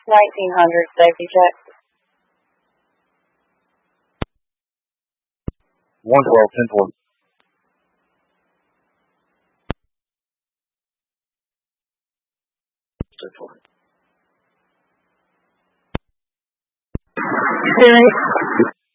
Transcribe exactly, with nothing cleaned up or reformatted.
nineteen hundred, safety check. one twelve, ten four. ten four. Spirit.